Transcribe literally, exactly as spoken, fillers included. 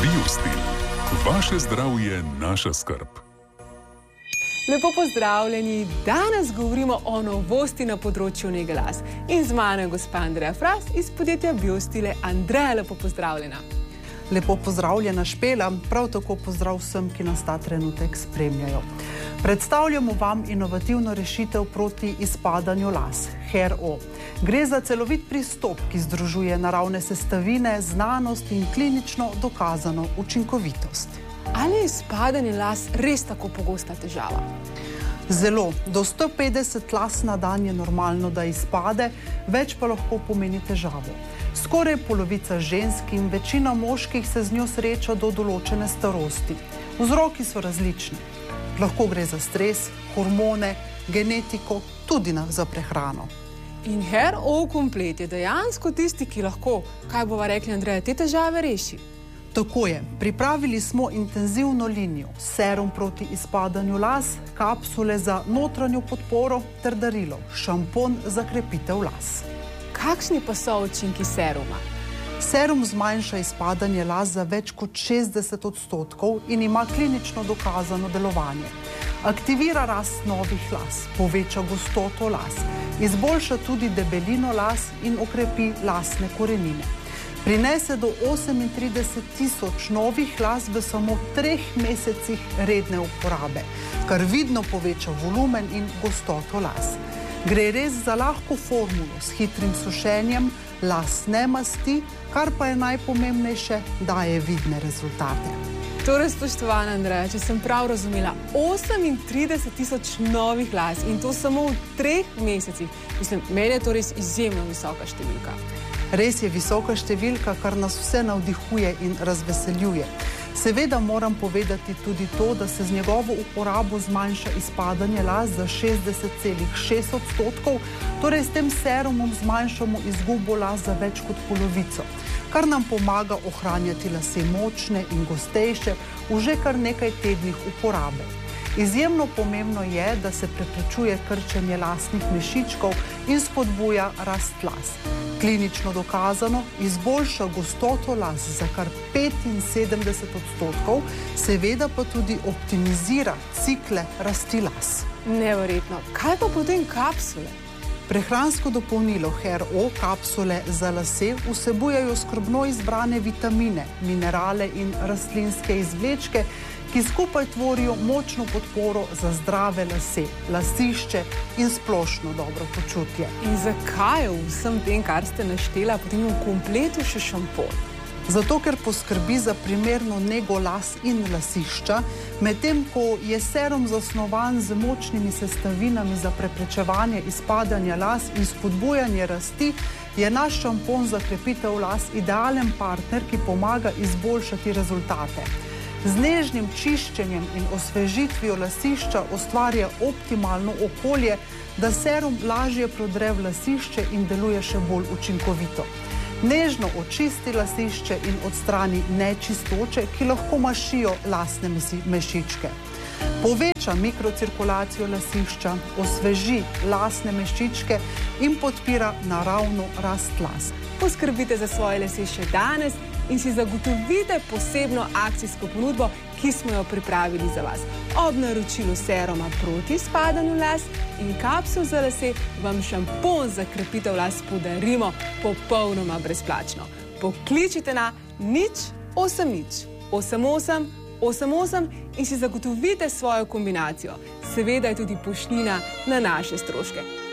Biostil. Vaše zdravje, naša skrb. Lepo pozdravljeni. Danes govorimo o novosti na področju nege las. In z mano je gospa Andreja Fras iz podjetja Biostile. Andreja, lepo pozdravljena. Lepo pozdravljena, Špela. Prav tako pozdrav vsem, ki nas ta trenutek spremljajo. Predstavljamo vam inovativno rešitev proti izpadanju las, Hair O. Gre za celovit pristop, ki združuje naravne sestavine, znanost in klinično dokazano učinkovitost. Ali je izpadanje las res tako pogosta težava? Zelo. Do sto petdeset las na dan je normalno, da izpade, več pa lahko pomeni težavo. Skoraj polovica žensk in večina moških se z njo sreča do določene starosti. Vzroki so različni. Lahko gre za stres, hormone, genetiko, tudi za prehrano. In Hair O komplet je dejansko tisti, ki lahko, kaj bova rekli, Andreja, te težave reši? Tako je. Pripravili smo intenzivno linijo, serum proti izpadanju las, kapsule za notranjo podporo ter darilo, šampon za krepitev las. Kakšni pa so učinki seruma? Serum zmanjša izpadanje las za več kot šestdeset odstotkov in ima klinično dokazano delovanje. Aktivira rast novih las, poveča gostoto las, izboljša tudi debelino las in okrepi lasne korenine. Prinese do osemintrideset tisoč novih las v samo treh mesecih redne uporabe, kar vidno poveča volumen in gostoto las. Gre res za lahko formulo s hitrim sušenjem, las ne masti, kar pa je najpomembnejše, daje vidne rezultate. Torej, spoštovana Andreja, če sem prav razumela, osemintrideset tisoč novih las in to samo v treh mesecih. Mislim, meni je to res izjemno visoka številka. Res je visoka številka, kar nas vse navdihuje in razveseljuje. Seveda moram povedati tudi to, da se z njegovo uporabo zmanjša izpadanje las za šestdeset celih šest odstotkov, torej s tem serumom zmanjšamo izgubo las za več kot polovico, kar nam pomaga ohranjati lase močne in gostejše v že kar nekaj tednih uporabe. Izjemno pomembno je, da se preprečuje krčenje lasnih mešičkov in spodbuja rast las. Klinično dokazano izboljša gostoto las za kar petinsedemdeset odstotkov, seveda pa tudi optimizira cikle rasti las. Neverjetno. Kaj pa potem kapsule? Prehransko dopolnilo Hair O kapsule za lase vsebujejo skrbno izbrane vitamine, minerale in rastlinske izvlečke, ki skupaj tvorijo močno podporo za zdrave lase, lasišče in splošno dobro počutje. In zakaj v vsem tem, kar ste naštela, potem v kompletu še šampon? Zato, ker poskrbi za primerno nego las in lasišča, medtem ko je serum zasnovan z močnimi sestavinami za preprečevanje izpadanja las in spodbujanje rasti, je naš šampon za krepitev las idealen partner, ki pomaga izboljšati rezultate. Z nežnim čiščenjem in osvežitvijo lasišča ustvarja optimalno okolje, da serum lažje prodre v lasišče in deluje še bolj učinkovito. Nežno očisti lasišče in odstrani nečistoče, ki lahko mašijo lasne mešičke. Poveča mikrocirkulacijo lasišča, osveži lasne mešičke in podpira naravno rast las. Poskrbite za svoje lase še danes in si zagotovite posebno akcijsko ponudbo, ki smo jo pripravili za vas. Ob naročilu seruma proti izpadanju las in kapsul za lase vam šampon za krepitev las podarimo popolnoma brezplačno. Pokličite na nič osem nič osem osem osem osem in si zagotovite svojo kombinacijo. Seveda je tudi poštnina na naše stroške.